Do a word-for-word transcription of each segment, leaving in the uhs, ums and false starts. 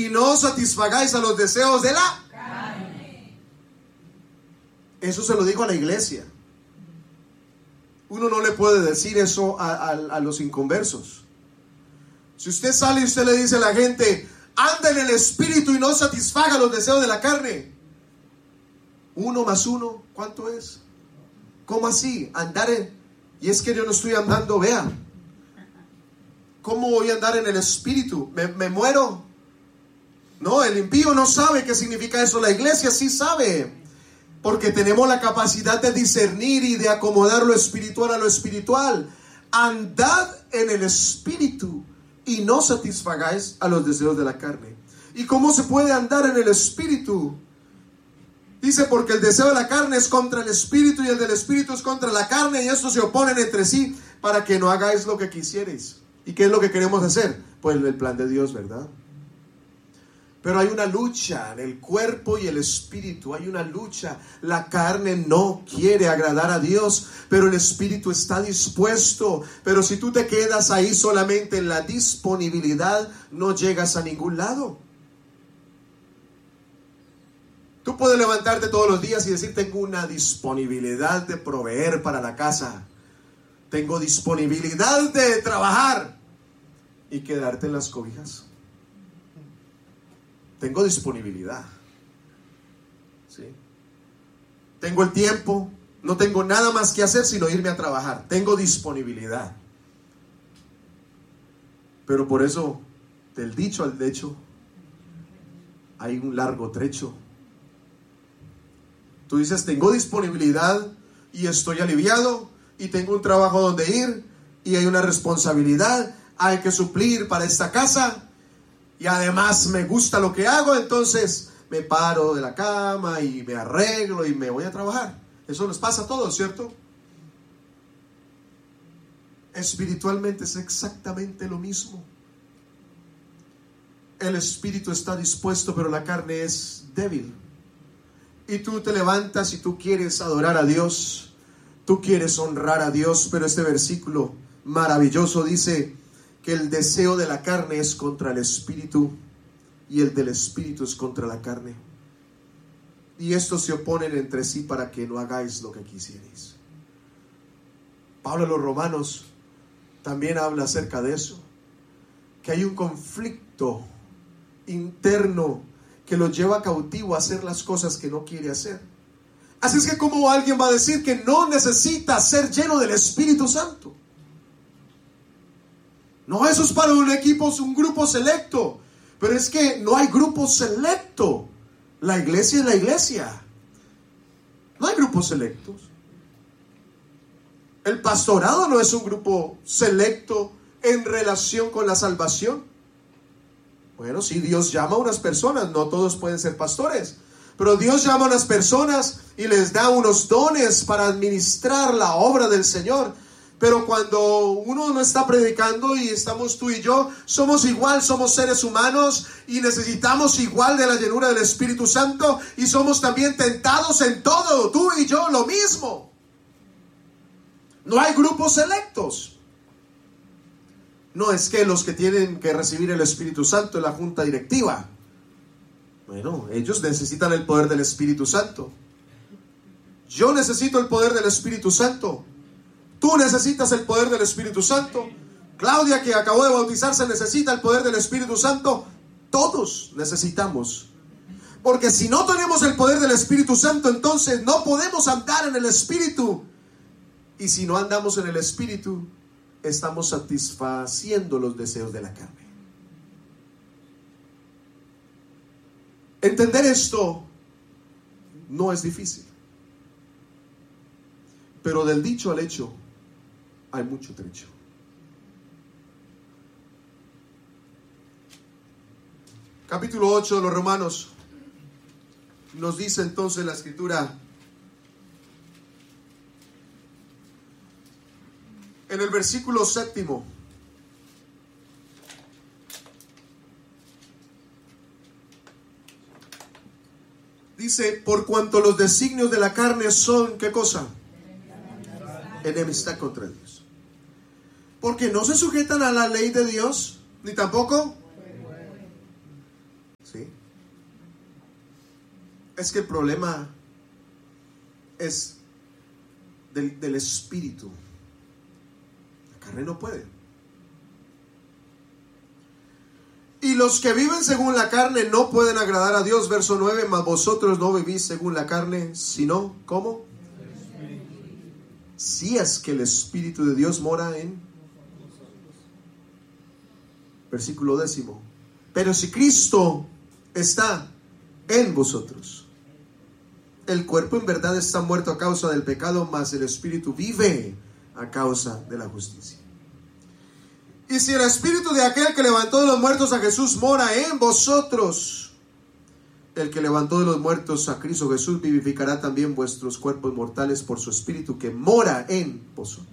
y no satisfagáis a los deseos de la carne. Eso se lo digo a la iglesia. Uno no le puede decir eso a, a, a los inconversos. Si usted sale y usted le dice a la gente, anda en el espíritu y no satisfaga los deseos de la carne. Uno más uno, ¿cuánto es? ¿Cómo así? Andar en... Y es que yo no estoy andando, vea. ¿Cómo voy a andar en el espíritu? ¿Me, me muero? No, el impío no sabe qué significa eso. La iglesia sí sabe. Porque tenemos la capacidad de discernir y de acomodar lo espiritual a lo espiritual. Andad en el espíritu y no satisfagáis a los deseos de la carne. ¿Y cómo se puede andar en el espíritu? Dice, porque el deseo de la carne es contra el espíritu y el del espíritu es contra la carne, y estos se oponen entre sí para que no hagáis lo que quisierais. ¿Y qué es lo que queremos hacer? Pues el plan de Dios, ¿verdad? Pero hay una lucha en el cuerpo y el espíritu, hay una lucha. La carne no quiere agradar a Dios, pero el espíritu está dispuesto. Pero si tú te quedas ahí solamente en la disponibilidad, no llegas a ningún lado. Tú puedes levantarte todos los días y decir, tengo una disponibilidad de proveer para la casa, tengo disponibilidad de trabajar, y quedarte en las cobijas. Tengo disponibilidad, ¿sí? Tengo el tiempo, no tengo nada más que hacer sino irme a trabajar. Tengo disponibilidad. Pero por eso, del dicho al hecho, hay un largo trecho. Tú dices, tengo disponibilidad y estoy aliviado y tengo un trabajo donde ir y hay una responsabilidad, hay que suplir para esta casa. Y además me gusta lo que hago, entonces me paro de la cama y me arreglo y me voy a trabajar. Eso les pasa a todos, ¿cierto? Espiritualmente es exactamente lo mismo. El espíritu está dispuesto, pero la carne es débil. Y tú te levantas y tú quieres adorar a Dios, tú quieres honrar a Dios, pero este versículo maravilloso dice que el deseo de la carne es contra el espíritu y el del espíritu es contra la carne. Y estos se oponen entre sí para que no hagáis lo que quisierais. Pablo a los Romanos también habla acerca de eso, que hay un conflicto interno que lo lleva cautivo a hacer las cosas que no quiere hacer. Así es que, ¿cómo alguien va a decir que no necesita ser lleno del Espíritu Santo? No, eso es para un equipo, un grupo selecto. Pero es que no hay grupo selecto. La iglesia es la iglesia. No hay grupos selectos. El pastorado no es un grupo selecto en relación con la salvación. Bueno, sí, Dios llama a unas personas, no todos pueden ser pastores, pero Dios llama a unas personas y les da unos dones para administrar la obra del Señor. Pero cuando uno no está predicando y estamos tú y yo, somos igual, somos seres humanos y necesitamos igual de la llenura del Espíritu Santo y somos también tentados en todo, tú y yo lo mismo. No hay grupos selectos. No es que los que tienen que recibir el Espíritu Santo es la junta directiva. Bueno, ellos necesitan el poder del Espíritu Santo. Yo necesito el poder del Espíritu Santo. Tú necesitas el poder del Espíritu Santo. Claudia, que acabó de bautizarse, necesita el poder del Espíritu Santo. Todos necesitamos. Porque si no tenemos el poder del Espíritu Santo, entonces no podemos andar en el Espíritu. Y si no andamos en el Espíritu, estamos satisfaciendo los deseos de la carne. Entender esto no es difícil. Pero del dicho al hecho hay mucho trecho. Capítulo ocho de los Romanos nos dice entonces la Escritura, en el versículo séptimo, dice, por cuanto los designios de la carne son, ¿qué cosa? Enemistad contra Dios. Porque no se sujetan a la ley de Dios, ni tampoco ¿Sí? Es que el problema es del, del espíritu. La carne no puede. Y los que viven según la carne no pueden agradar a Dios. Verso nueve, mas vosotros no vivís según la carne, sino, ¿cómo? Si es que el Espíritu de Dios mora en... Versículo décimo. Pero si Cristo está en vosotros, el cuerpo en verdad está muerto a causa del pecado, mas el Espíritu vive a causa de la justicia. Y si el Espíritu de aquel que levantó de los muertos a Jesús mora en vosotros, el que levantó de los muertos a Cristo Jesús vivificará también vuestros cuerpos mortales por su Espíritu que mora en vosotros.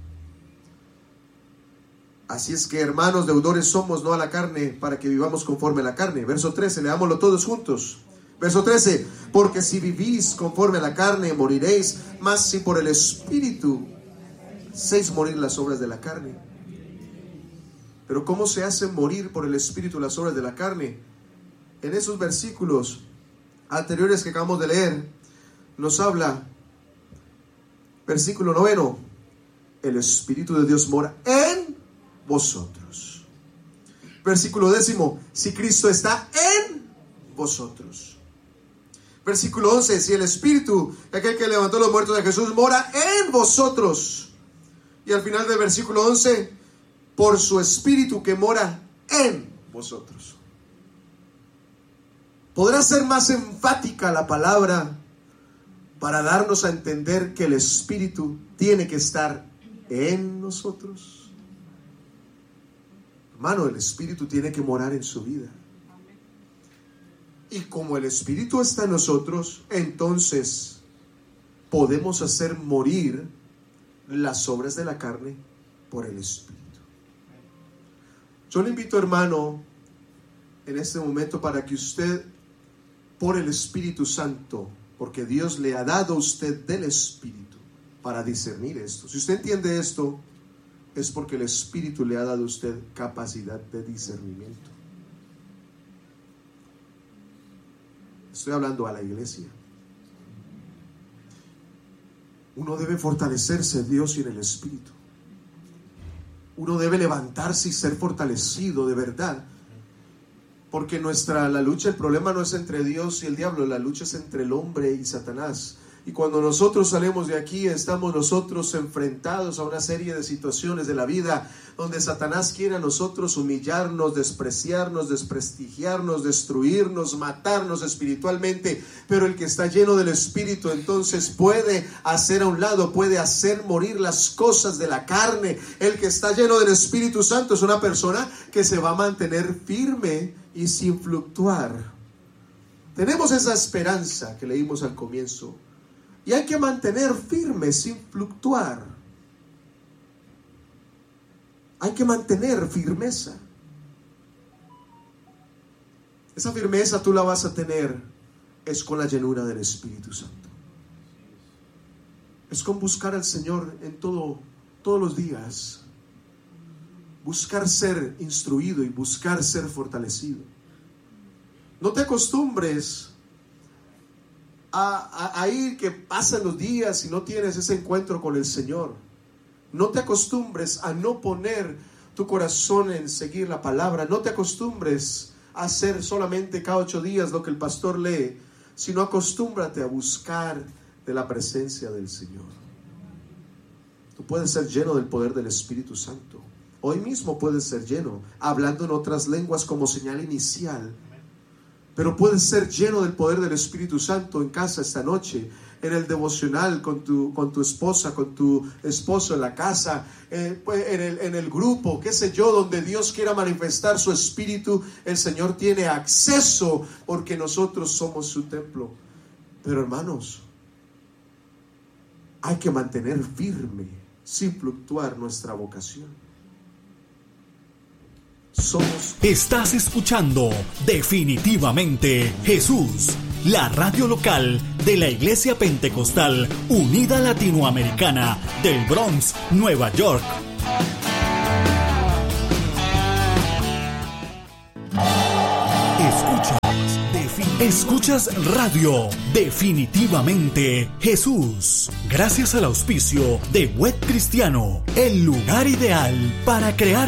Así es que, hermanos, deudores somos, no a la carne, para que vivamos conforme a la carne. Verso trece, leámoslo todos juntos. Verso trece, porque si vivís conforme a la carne, moriréis, mas si por el Espíritu hacéis morir las obras de la carne. Pero ¿cómo se hace morir por el Espíritu las obras de la carne? En esos versículos anteriores que acabamos de leer, nos habla, versículo noveno, el Espíritu de Dios mora en vosotros. Versículo décimo, si Cristo está en vosotros. Versículo once, si el Espíritu, aquel que levantó los muertos de Jesús, mora en vosotros. Y al final del versículo once, por su Espíritu que mora en vosotros. ¿Podrá ser más enfática la palabra para darnos a entender que el Espíritu tiene que estar en nosotros? Hermano, el Espíritu tiene que morar en su vida. Y como el Espíritu está en nosotros, entonces podemos hacer morir las obras de la carne por el Espíritu. Yo le invito, hermano, en este momento para que usted, por el Espíritu Santo, porque Dios le ha dado a usted del Espíritu para discernir esto. Si usted entiende esto, es porque el Espíritu le ha dado a usted capacidad de discernimiento. Estoy hablando a la iglesia. Uno debe fortalecerse en Dios y en el Espíritu. Uno debe levantarse y ser fortalecido de verdad. Porque nuestra, la lucha, el problema no es entre Dios y el diablo, la lucha es entre el hombre y Satanás. Y cuando nosotros salimos de aquí, estamos nosotros enfrentados a una serie de situaciones de la vida donde Satanás quiere a nosotros humillarnos, despreciarnos, desprestigiarnos, destruirnos, matarnos espiritualmente. Pero el que está lleno del Espíritu entonces puede hacer a un lado, puede hacer morir las cosas de la carne. El que está lleno del Espíritu Santo es una persona que se va a mantener firme y sin fluctuar. Tenemos esa esperanza que leímos al comienzo. Y hay que mantener firme sin fluctuar. Hay que mantener firmeza. Esa firmeza tú la vas a tener es con la llenura del Espíritu Santo. Es con buscar al Señor en todo, todos los días. Buscar ser instruido y buscar ser fortalecido. No te acostumbres A, a, a ir que pasan los días y no tienes ese encuentro con el Señor. No te acostumbres a no poner tu corazón en seguir la palabra. No te acostumbres a hacer solamente cada ocho días lo que el pastor lee, sino acostúmbrate a buscar de la presencia del Señor. Tú puedes ser lleno del poder del Espíritu Santo. Hoy mismo puedes ser lleno, hablando en otras lenguas como señal inicial. Pero puedes ser lleno del poder del Espíritu Santo en casa esta noche, en el devocional, con tu, con tu esposa, con tu esposo en la casa, eh, en, el, en el grupo, qué sé yo, donde Dios quiera manifestar su Espíritu. El Señor tiene acceso porque nosotros somos su templo. Pero hermanos, hay que mantener firme, sin fluctuar, nuestra vocación. Somos... Estás escuchando Definitivamente Jesús, la radio local de la Iglesia Pentecostal Unida Latinoamericana del Bronx, Nueva York. Escucha Escuchas Radio Definitivamente Jesús. Gracias al auspicio de Web Cristiano, el lugar ideal para crear